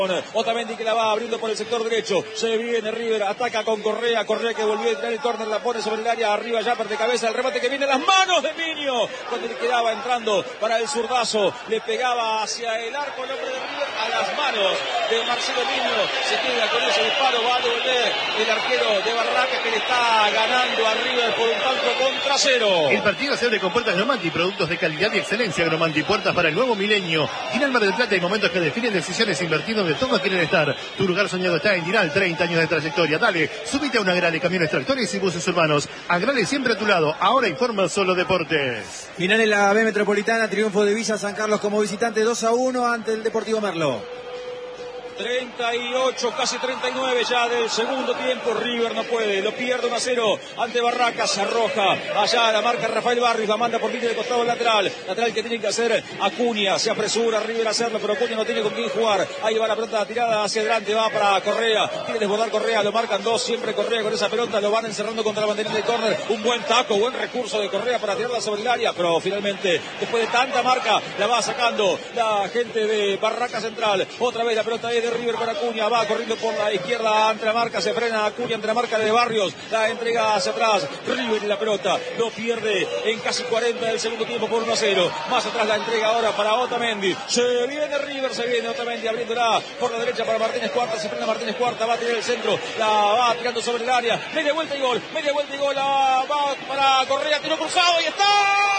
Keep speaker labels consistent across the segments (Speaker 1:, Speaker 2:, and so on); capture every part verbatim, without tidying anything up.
Speaker 1: Otamendi que la va abriendo por el sector derecho. Se viene River, ataca con Correa. Correa que volvió a entrar el córner, la pone sobre el área. Arriba ya de cabeza, el remate que viene a las manos de Miño. Cuando le quedaba entrando para el zurdazo, le pegaba hacia el arco el hombre de River, a las manos de Marcelo Miño. Se queda con ese disparo, va a devolver el arquero de Barracas, que le está ganando a River por un tanto contra cero.
Speaker 2: El partido se abre con puertas Gromanti, productos de calidad y excelencia. Gromanti, puertas para el nuevo milenio. Diral Mar del Plata, hay momentos que definen decisiones invertidos donde todos quieren estar. Tu lugar soñado está en Diral, treinta años de trayectoria. Dale, subite a una Agrale, camiones, tractores y buses urbanos. Agrale siempre a tu lado. Ahora informa Solo Deportes.
Speaker 3: Final en la B Metropolitana, triunfo de Villa San Carlos como visitante, dos a uno ante el Deportivo Merlo.
Speaker 1: treinta y ocho, casi treinta y nueve ya del segundo tiempo. River no puede, lo pierde uno a cero ante Barracas. Se arroja allá la marca Rafael Barrios, la manda por línea de costado lateral. Lateral que tiene que hacer Acuña. Se apresura River a hacerlo, pero Acuña no tiene con quién jugar. Ahí va la pelota tirada hacia adelante, va para Correa. Quiere desbordar Correa, lo marcan dos, siempre Correa con esa pelota. Lo van encerrando contra la banderita de córner. Un buen taco, buen recurso de Correa para tirarla sobre el área, pero finalmente, después de tanta marca, la va sacando la gente de Barracas Central. Otra vez la pelota es de River para Acuña, va corriendo por la izquierda ante la marca, se frena Acuña ante la marca de Barrios, la entrega hacia atrás, River y la pelota, lo pierde en casi cuarenta del segundo tiempo por uno a cero, más atrás la entrega ahora para Otamendi, se viene River, se viene Otamendi abriéndola por la derecha para Martínez Cuarta, se frena Martínez Cuarta, va a tirar el centro, la va tirando sobre el área, media vuelta y gol, media vuelta y gol, la va para Correa, tiro cruzado y está.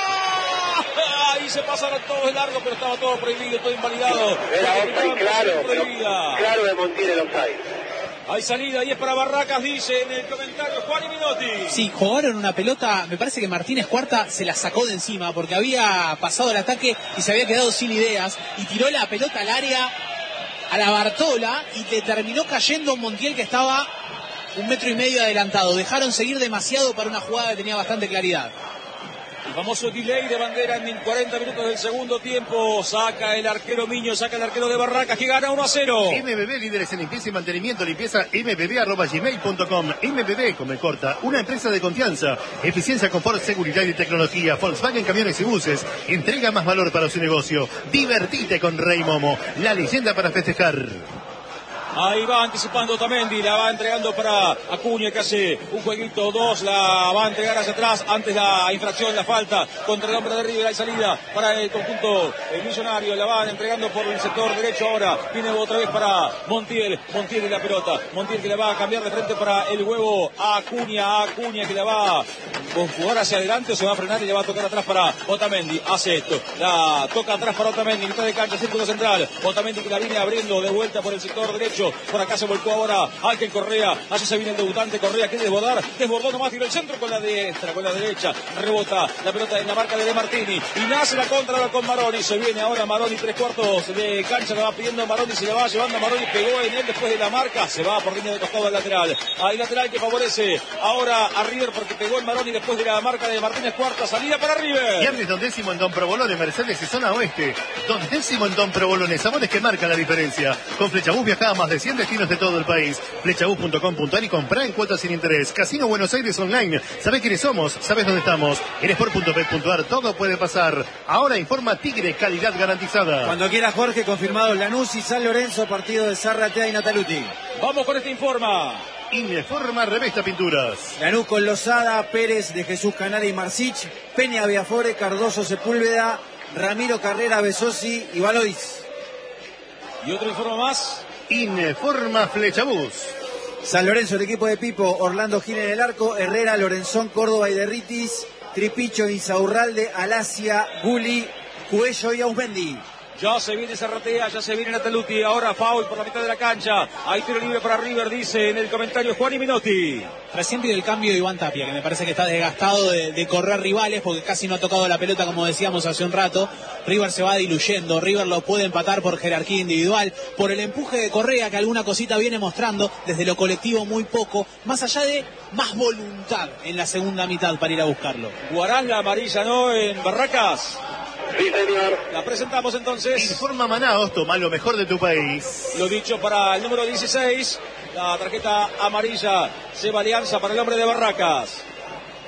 Speaker 1: Ahí se pasaron todos de largo, pero estaba todo prohibido, todo invalidado.
Speaker 4: Era offside, claro, pero, claro de Montiel el offside.
Speaker 1: Hay salida y es para Barracas, dice en el comentario Juan y Minotti.
Speaker 5: Sí, jugaron una pelota, me parece que Martínez Cuarta se la sacó de encima porque había pasado el ataque y se había quedado sin ideas y tiró la pelota al área, a la Bartola, y le terminó cayendo Montiel, que estaba un metro y medio adelantado. Dejaron seguir demasiado para una jugada que tenía bastante claridad.
Speaker 1: El famoso delay de bandera en cuarenta minutos del segundo tiempo. Saca el arquero Miño, saca el arquero de Barracas, que gana uno a cero.
Speaker 2: M B B, líderes en limpieza y mantenimiento. Limpieza m b b arroba gmail punto com. M B B, come corta, una empresa de confianza. Eficiencia, confort, seguridad y tecnología. Volkswagen Camiones y Buses. Entrega más valor para su negocio. Divertite con Rey Momo, la leyenda para festejar.
Speaker 1: Ahí va anticipando Otamendi, la va entregando para Acuña, que hace un jueguito, dos, la va a entregar hacia atrás, antes la infracción, la falta contra el hombre de River. Hay salida para el conjunto el millonario, la van entregando por el sector derecho ahora, viene otra vez para Montiel, Montiel y la pelota, Montiel que la va a cambiar de frente para el huevo a Acuña, a Acuña que la va a jugar hacia adelante o se va a frenar y le va a tocar atrás para Otamendi, hace esto, la toca atrás para Otamendi, mitad de cancha, círculo central, Otamendi que la viene abriendo de vuelta por el sector derecho. Por acá se volcó ahora Ángel Correa. Allí se viene el debutante Correa. Quiere desbordar. Desbordó nomás. Tiró el centro con la diestra, con la derecha. Rebota la pelota en la marca de De Martini. Y nace la contra ahora con Maroni. Se viene ahora Maroni. Tres cuartos de cancha. La va pidiendo Maroni. Se la va llevando a Maroni. Pegó en él después de la marca. Se va por línea de costado al lateral. Hay lateral que favorece ahora a River porque pegó el Maroni después de la marca de Martínez Cuarta. Salida para River.
Speaker 2: Viernes dondécimo en Don Provolone, Mercedes y zona oeste. Dondécimo en Don Provolone. Sabores que marcan la diferencia. Con Flechabús viajaba más de cien destinos de todo el país. Flechabús punto com punto a r y comprar en cuotas sin interés. Casino Buenos Aires Online. ¿Sabés quiénes somos? ¿Sabés dónde estamos? En sport punto bet punto a r todo puede pasar. Ahora informa Tigre, calidad garantizada.
Speaker 3: Cuando quiera Jorge, confirmado Lanús y San Lorenzo, partido de Zarratea y Nataluti.
Speaker 1: Vamos con este informa.
Speaker 2: Informa Revesta Pinturas.
Speaker 3: Lanús con Lozada, Pérez de Jesús Canales y Marcich, Peña Viafore, Cardoso Sepúlveda, Ramiro Carrera, Besosi y Valois.
Speaker 1: Y otro informe más.
Speaker 2: Informa Flechabús.
Speaker 3: San Lorenzo, el equipo de Pipo, Orlando Gil en el arco, Herrera, Lorenzón, Córdoba y Derritis, Tripicho, Insaurralde, Alasia, Guli, Cuello y Ausmendi.
Speaker 1: Ya se viene Zarratea, ya se viene Nataluti, ahora foul por la mitad de la cancha. Hay tiro libre para River, dice en el comentario Juan y Minotti.
Speaker 5: Recién pide el cambio de Iván Tapia, que me parece que está desgastado de, de correr rivales, porque casi no ha tocado la pelota, como decíamos hace un rato. River se va diluyendo, River lo puede empatar por jerarquía individual, por el empuje de Correa, que alguna cosita viene mostrando, desde lo colectivo muy poco, más allá de más voluntad en la segunda mitad para ir a buscarlo.
Speaker 1: Guarás la amarilla, ¿no? En Barracas.
Speaker 4: Sí, señor.
Speaker 1: La presentamos entonces.
Speaker 2: Informa Manaos, toma lo mejor de tu país.
Speaker 1: Lo dicho para el número dieciséis. La tarjeta amarilla. Seba Alianza para el hombre de Barracas.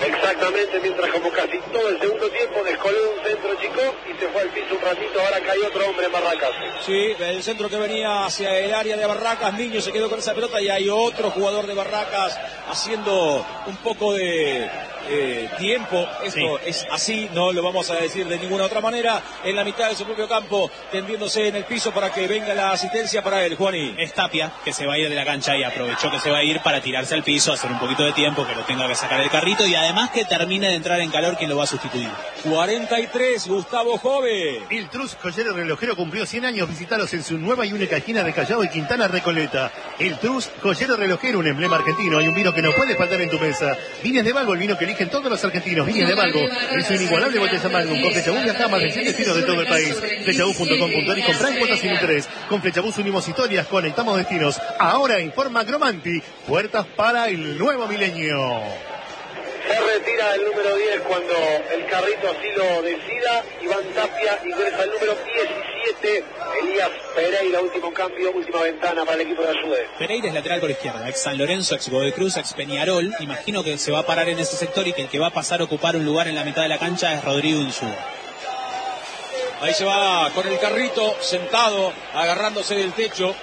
Speaker 4: Exactamente, mientras como casi todo el segundo tiempo descolgó un centro chico y se fue al piso un ratito, ahora cae otro hombre en Barracas.
Speaker 1: Sí, el centro que venía hacia el área de Barracas, Niño se quedó con esa pelota y hay otro jugador de Barracas haciendo un poco de eh, tiempo. Esto sí. Es así, no lo vamos a decir de ninguna otra manera. En la mitad de su propio campo, tendiéndose en el piso para que venga la asistencia para él, Juaní.
Speaker 5: Es Tapia, que se va a ir de la cancha y aprovechó que se va a ir para tirarse al piso, hacer un poquito de tiempo, que lo tenga que sacar el carrito y además que termine de entrar en calor quien lo va a sustituir.
Speaker 1: cuarenta y tres, Gustavo Jove.
Speaker 2: El Trus Joyero Relojero cumplió cien años. Visitalos en su nueva y única esquina de Callao y Quintana Recoleta. El Trus Joyero Relojero, un emblema argentino. Hay un vino que no puede faltar en tu mesa. Viñas de Balbo, el vino que eligen todos los argentinos. Viñas de Balbo, en su inigualable botella Magnum. Con Flechabús viaja a más de cien destinos de todo el país. Flechabús punto com punto ar y comprar en cuotas sin interés. Con Flechabús unimos historias, conectamos destinos. Ahora informa Cromanti. Puertas para el nuevo milenio.
Speaker 4: Se retira el número diez cuando el carrito así lo decida. Iván Tapia ingresa el número diecisiete. Elías Pereira, último cambio, última ventana para el equipo de Ayude.
Speaker 5: Pereira es lateral por izquierda, ex San Lorenzo, ex Godecruz, ex Peñarol. Imagino que se va a parar en ese sector y que el que va a pasar a ocupar un lugar en la mitad de la cancha es Rodrigo Insúa.
Speaker 1: Ahí se va con el carrito, sentado, agarrándose del techo.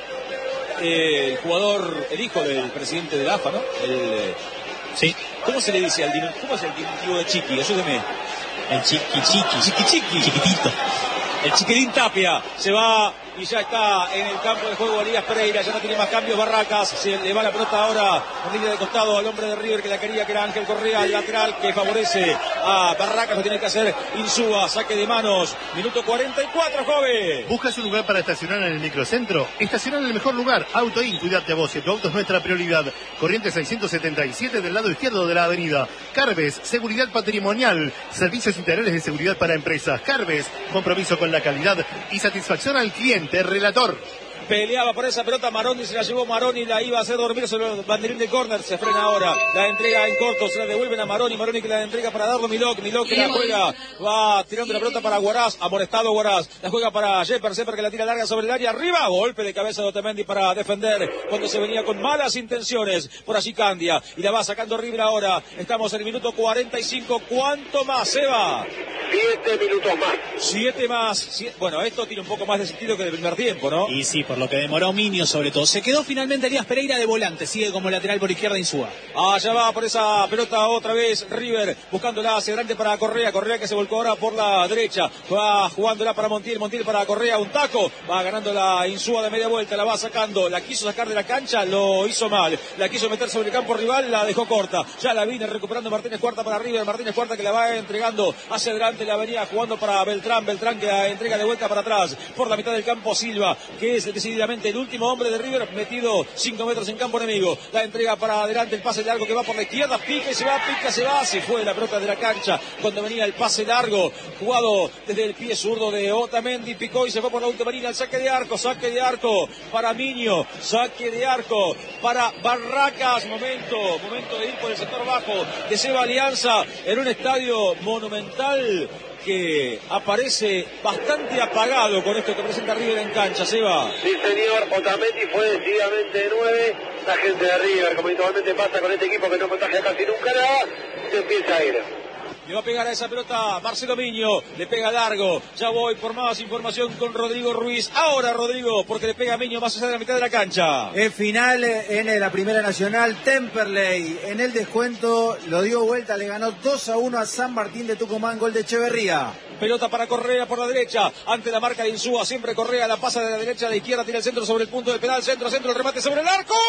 Speaker 1: Eh, el jugador, el hijo del presidente de la A F A, ¿no? El,
Speaker 5: sí.
Speaker 1: ¿Cómo se le dice al diminutivo? ¿Cómo es el diminutivo de Chiqui? Ayúdeme.
Speaker 5: El Chiqui Chiqui.
Speaker 1: Chiqui Chiqui.
Speaker 5: Chiquitito.
Speaker 1: El Chiquilín Tapia se va y ya está en el campo de juego Elías Pereira, ya no tiene más cambios Barracas, se le va la pelota ahora en línea de costado al hombre de River que la quería, que era Ángel Correa, el lateral que favorece a Barracas, lo tiene que hacer Insúa, saque de manos, minuto cuarenta y cuatro, joven.
Speaker 2: ¿Buscas un lugar para estacionar en el microcentro? Estacionar en el mejor lugar, Autoin, cuidate a vos, tu auto es nuestra prioridad. Corriente seiscientos setenta y siete del lado izquierdo de la avenida. Carves, seguridad patrimonial, servicios integrales de seguridad para empresas. Carves, compromiso con la calidad y satisfacción al cliente. Relator.
Speaker 1: Peleaba por esa pelota Maroni, se la llevó Maroni, la iba a hacer dormir sobre el banderín de córner, se frena ahora, la entrega en corto, se la devuelven a Maroni, Maroni que la entrega para darlo Milok, Milok que la juega, va tirando la pelota para Guaraz, amonestado Guaraz, la juega para Jepper, Jepper que la tira larga sobre el área, arriba, golpe de cabeza de Otamendi para defender, cuando se venía con malas intenciones, por allí Candia, y la va sacando River ahora, estamos en el minuto cuarenta y cinco, ¿cuánto más, Seba?
Speaker 4: Siete minutos más.
Speaker 1: Siete más, siete, bueno, esto tiene un poco más de sentido que el primer tiempo, ¿no?
Speaker 5: Y sí, por lo que demoró Minio sobre todo. Se quedó finalmente Elías Pereira de volante, sigue como lateral por izquierda Insúa.
Speaker 1: Allá va por esa pelota otra vez River, buscándola hacia adelante para Correa, Correa que se volcó ahora por la derecha, va jugándola para Montiel, Montiel para Correa, un taco, va ganando la Insúa de media vuelta, la va sacando, la quiso sacar de la cancha, lo hizo mal, la quiso meter sobre el campo rival, la dejó corta, ya la viene recuperando Martínez Cuarta para River, Martínez Cuarta que la va entregando hacia adelante, la venía jugando para Beltrán, Beltrán que la entrega de vuelta para atrás, por la mitad del campo Silva, que es decididamente el último hombre de River, metido cinco metros en campo enemigo, la entrega para adelante, el pase largo que va por la izquierda, pica y se va, pica, se va, se fue la pelota de la cancha, cuando venía el pase largo, jugado desde el pie zurdo de Otamendi, picó y se fue por la última línea, el saque de arco, saque de arco para Minio, saque de arco para Barracas, momento, momento de ir por el sector bajo de Seba Alianza, en un estadio monumental, que aparece bastante apagado con esto que presenta River en cancha, Seba.
Speaker 4: Sí, señor, Otamendi fue decididamente de nueve, la gente de River, como habitualmente pasa con este equipo que no contagia casi nunca nada, se empieza a ir.
Speaker 1: Le va a pegar a esa pelota Marcelo Miño, le pega largo, ya voy por más información con Rodrigo Ruiz, ahora Rodrigo, porque le pega a Miño más allá de la mitad de la cancha.
Speaker 3: El final en la Primera Nacional, Temperley en el descuento lo dio vuelta, le ganó dos a uno a San Martín de Tucumán, gol de Echeverría.
Speaker 1: Pelota para Correa por la derecha, ante la marca de Insúa, siempre Correa la pasa de la derecha a la izquierda, tira el centro sobre el punto del penal, centro, centro, el remate sobre el arco,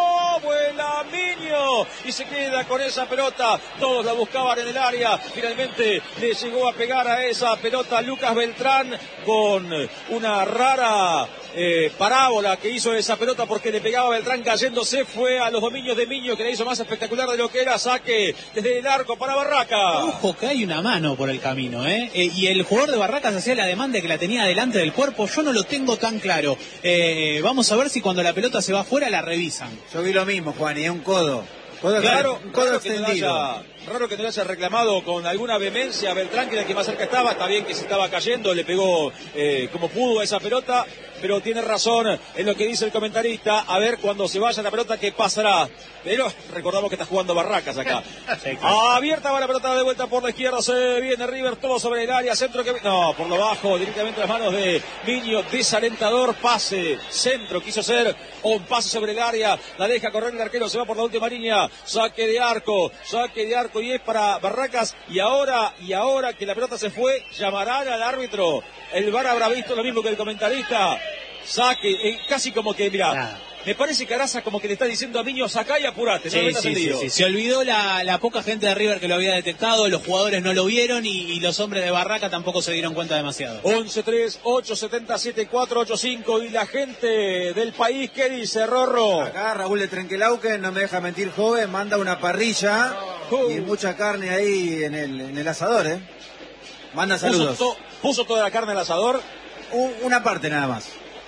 Speaker 1: vuela Miño y se queda con esa pelota, todos la buscaban en el área, finalmente le llegó a pegar a esa pelota Lucas Beltrán con una rara eh, parábola que hizo esa pelota porque le pegaba a Beltrán cayéndose, fue a los dominios de Miño que la hizo más espectacular de lo que era, saque desde el arco para Barracas.
Speaker 5: Ojo que hay una mano por el camino, ¿eh? eh y el jugador de Barracas hacía la demanda de que la tenía delante del cuerpo, yo no lo tengo tan claro. Eh, vamos a ver si cuando la pelota se va afuera la revisan.
Speaker 3: Yo vi lo mismo, Juan, y es un codo. Codo
Speaker 1: claro,
Speaker 3: un codo
Speaker 1: raro
Speaker 3: extendido.
Speaker 1: Que no haya, raro que no le haya reclamado con alguna vehemencia a Beltrán, que era el que más cerca estaba. Está bien que se estaba cayendo, le pegó eh, como pudo a esa pelota. pero tiene razón en lo que dice el comentarista. A ver, cuando se vaya la pelota, ¿qué pasará? Pero recordamos que está jugando Barracas acá. Sí, claro. Abierta va la pelota de vuelta por la izquierda, se viene River, todo sobre el área, centro que... No, por lo bajo, directamente a las manos de Miño, desalentador, pase, centro, quiso ser un pase sobre el área, la deja correr el arquero, se va por la última línea, saque de arco, saque de arco y es para Barracas, y ahora, y ahora que la pelota se fue, llamarán al árbitro, el V A R habrá visto lo mismo que el comentarista, saque, eh, casi como que, mirá, nada. Me parece que Araza como que le está diciendo a Miño, sacá y apurate.
Speaker 5: Sí, no sí, sí, sí. Se olvidó la, la poca gente de River que lo había detectado, los jugadores no lo vieron y, y los hombres de Barraca tampoco se dieron cuenta demasiado.
Speaker 1: once tres ocho siete siete cuatro ocho cinco y la gente del país, ¿qué dice, Rorro?
Speaker 3: Acá Raúl de Trenquelauquen, no me deja mentir, joven, manda una parrilla uh. y mucha carne ahí en el, en el asador, ¿eh? Manda saludos.
Speaker 1: ¿Puso, to, puso toda la carne al asador?
Speaker 3: U, una parte nada más.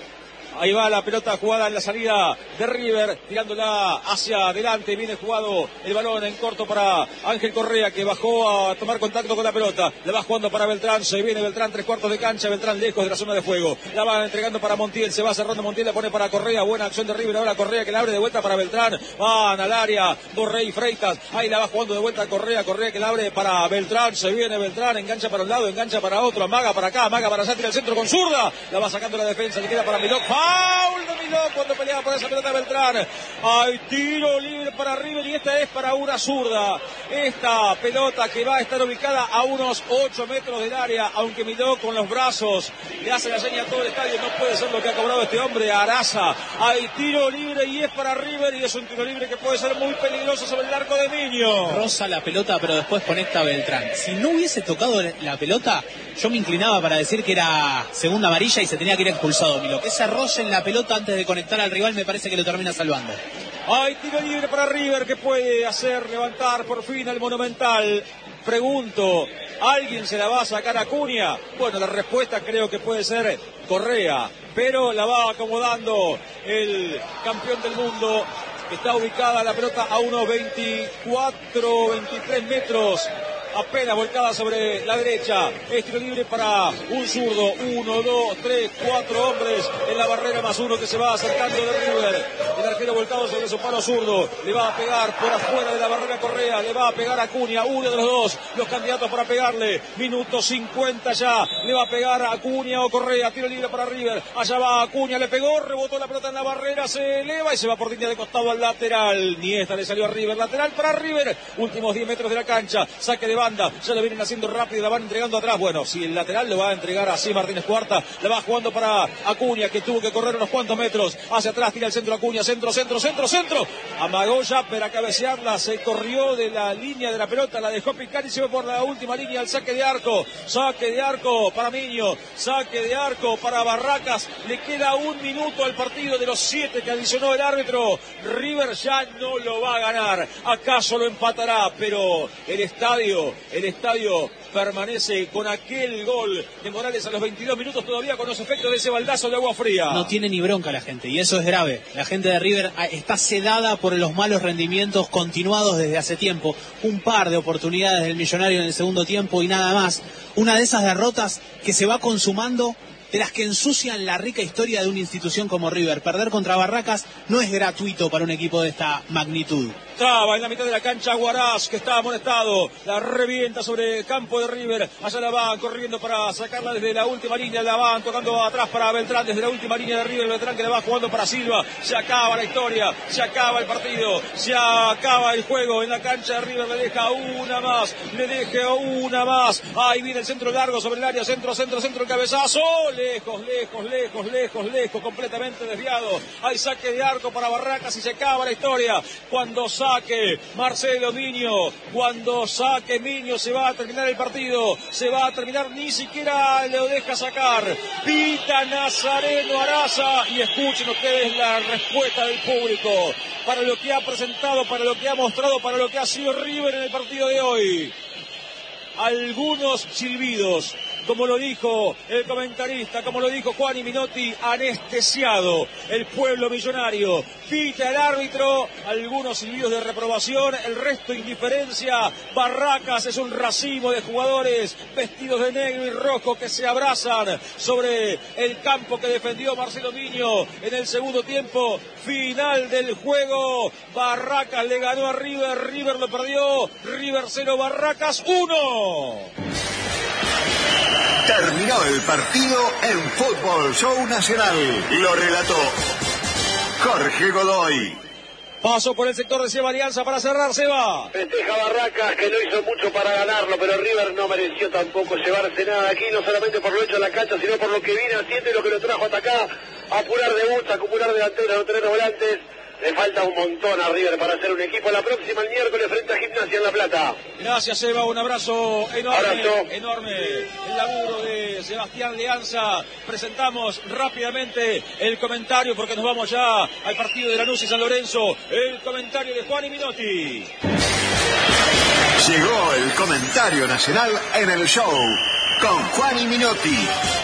Speaker 1: Ahí va la pelota jugada en la salida de River, tirándola hacia adelante. Viene jugado el balón en corto para Ángel Correa, que bajó a tomar contacto con la pelota. La va jugando para Beltrán, se viene Beltrán, tres cuartos de cancha. Beltrán lejos de la zona de fuego. La va entregando para Montiel, se va cerrando Montiel, la pone para Correa. Buena acción de River, ahora Correa que la abre de vuelta para Beltrán. Van al área, Borré y Freitas. Ahí la va jugando de vuelta Correa, Correa que la abre para Beltrán. Se viene Beltrán, engancha para un lado, engancha para otro. Amaga para acá, amaga para allá, tira el centro con zurda. La va sacando la defensa, le queda para Milok. Foul de Milok cuando peleaba por esa pelota Beltrán. Hay tiro libre para River y esta es para una zurda. Esta pelota que va a estar ubicada a unos ocho metros del área, aunque Milok con los brazos le hace la seña a todo el estadio. No puede ser lo que ha cobrado este hombre, Araza. Hay tiro libre y es para River y es un tiro libre que puede ser muy peligroso sobre el arco de Miño.
Speaker 5: Roza la pelota pero después conecta Beltrán. Si no hubiese tocado la pelota, yo me inclinaba para decir que era segunda amarilla y se tenía que ir expulsado Milok. Ese roce en la pelota antes de conectar al rival me parece que lo termina salvando.
Speaker 1: Hay tiro libre para River que puede hacer levantar por fin al Monumental. Pregunto, ¿alguien se la va a sacar a Acuña? Bueno, la respuesta creo que puede ser Correa, pero la va acomodando el campeón del mundo. Está ubicada la pelota a unos veinticuatro, veintitrés metros. Apenas volcada sobre la derecha. Es tiro libre para un zurdo. Uno, dos, tres, cuatro hombres en la barrera más uno que se va acercando de River. El arquero volcado sobre su palo zurdo. Le va a pegar por afuera de la barrera Correa. Le va a pegar a Acuña. Uno de los dos. Los candidatos para pegarle. Minuto cincuenta ya. Le va a pegar a Acuña o Correa. Tiro libre para River. Allá va Acuña. Le pegó. Rebotó la pelota en la barrera. Se eleva y se va por línea de costado al lateral. Ni esta le salió a River. Lateral para River. Últimos diez metros de la cancha. Saque de banda, ya lo vienen haciendo rápido, la van entregando atrás. Bueno, si el lateral lo va a entregar así Martínez Cuarta, la va jugando para Acuña, que tuvo que correr unos cuantos metros hacia atrás, tira el centro Acuña, centro, centro, centro, centro, amagó ya para cabecearla, se corrió de la línea de la pelota, la dejó picar y se fue por la última línea al saque de arco, saque de arco para Miño, saque de arco para Barracas, le queda un minuto al partido de los siete que adicionó el árbitro. River ya no lo va a ganar, acaso lo empatará, pero el estadio, el estadio permanece con aquel gol de Morales a los veintidós minutos todavía con los efectos de ese baldazo de agua fría.
Speaker 5: No tiene ni bronca la gente y eso es grave. La gente de River está sedada por los malos rendimientos continuados desde hace tiempo. Un par de oportunidades del Millonario en el segundo tiempo y nada más. Una de esas derrotas que se va consumando, de las que ensucian la rica historia de una institución como River. Perder contra Barracas no es gratuito para un equipo de esta magnitud.
Speaker 1: Traba en la mitad de la cancha Huaraz, que está amonestado, la revienta sobre el campo de River, allá la van corriendo para sacarla desde la última línea, la van tocando atrás para Beltrán, desde la última línea de River, Beltrán que la va jugando para Silva, se acaba la historia, se acaba el partido, se acaba el juego en la cancha de River, le deja una más, le deja una más, ahí viene el centro largo sobre el área, centro, centro, centro, el cabezazo, lejos, lejos, lejos, lejos, lejos, completamente desviado, hay saque de arco para Barracas y se acaba la historia, cuando saque Marcelo Miño, cuando saque Miño se va a terminar el partido, se va a terminar, ni siquiera lo deja sacar, pita Nazareno Araza y escuchen ustedes la respuesta del público para lo que ha presentado, para lo que ha mostrado, para lo que ha sido River en el partido de hoy. Algunos silbidos, como lo dijo el comentarista, como lo dijo Juan Minotti, anestesiado el pueblo millonario. Pita el árbitro, algunos silbidos de reprobación, el resto indiferencia. Barracas es un racimo de jugadores vestidos de negro y rojo que se abrazan sobre el campo que defendió Marcelo Miño en el segundo tiempo. Final del juego, Barracas le ganó a River, River lo perdió, River cero, Barracas uno.
Speaker 6: Terminó el partido en Fútbol Show Nacional. Lo relató Jorge Godoy.
Speaker 1: Paso por el sector de Seba Alianza para cerrar, Seba.
Speaker 4: Festeja Barracas, que no hizo mucho para ganarlo, pero River no mereció tampoco llevarse nada aquí, no solamente por lo hecho en la cancha, sino por lo que viene haciendo y lo que lo trajo hasta acá. Apurar debuts, acumular delanteros, no tener volantes. Le falta un montón a River para hacer un equipo. La próxima, el miércoles, frente a Gimnasia en La Plata.
Speaker 1: Gracias, Seba. Un abrazo enorme.
Speaker 4: Abrazo.
Speaker 1: Enorme. El laburo de Sebastián Leanza. Presentamos rápidamente el comentario porque nos vamos ya al partido de Lanús y San Lorenzo. El comentario de Juan Minotti.
Speaker 6: Llegó el comentario nacional en el show con Juan Minotti.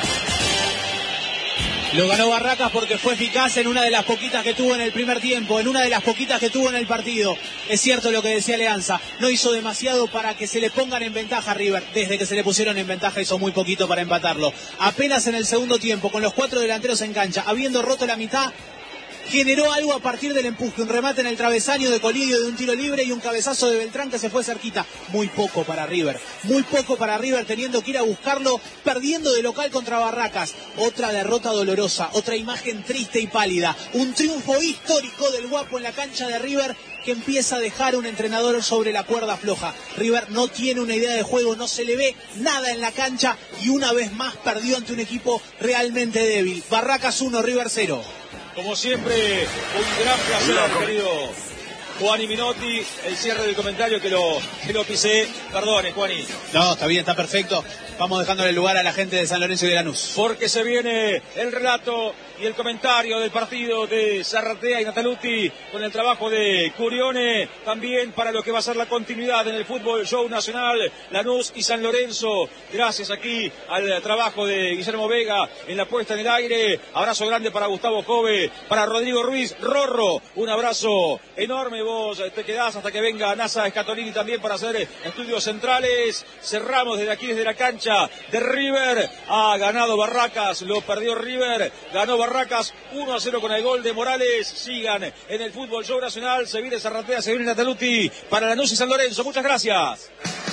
Speaker 5: Lo ganó Barracas porque fue eficaz en una de las poquitas que tuvo en el primer tiempo, en una de las poquitas que tuvo en el partido. Es cierto lo que decía Leanza, no hizo demasiado para que se le pongan en ventaja a River. Desde que se le pusieron en ventaja hizo muy poquito para empatarlo. Apenas en el segundo tiempo, con los cuatro delanteros en cancha, habiendo roto la mitad, generó algo a partir del empuje, un remate en el travesaño de Colidio de un tiro libre y un cabezazo de Beltrán que se fue cerquita. Muy poco para River, muy poco para River, teniendo que ir a buscarlo, perdiendo de local contra Barracas. Otra derrota dolorosa, otra imagen triste y pálida, un triunfo histórico del Guapo en la cancha de River que empieza a dejar un entrenador sobre la cuerda floja. River no tiene una idea de juego, no se le ve nada en la cancha y una vez más perdió ante un equipo realmente débil. Barracas uno, River cero.
Speaker 1: Como siempre, un gran placer, querido Juan Minotti. El cierre del comentario que lo, que lo pisé. Perdone, Juani.
Speaker 5: No, está bien, está perfecto. Vamos dejándole lugar a la gente de San Lorenzo y de Lanús.
Speaker 1: Porque se viene el relato y el comentario del partido de Zarratea y Nataluti con el trabajo de Curione, también para lo que va a ser la continuidad en el Fútbol Show Nacional, Lanús y San Lorenzo. Gracias aquí al trabajo de Guillermo Vega en la puesta en el aire. Abrazo grande para Gustavo Jove, para Rodrigo Ruiz, Rorro, un abrazo enorme. Vos te quedás hasta que venga NASA Escatolini también para hacer estudios centrales. Cerramos desde aquí, desde la cancha de River. Ha ganado Barracas, lo perdió River, ganó Barracas uno a cero con el gol de Morales. Sigan en el Fútbol Show Nacional, se viene Zarratea, se viene Nataluti para Lanús y San Lorenzo. Muchas gracias.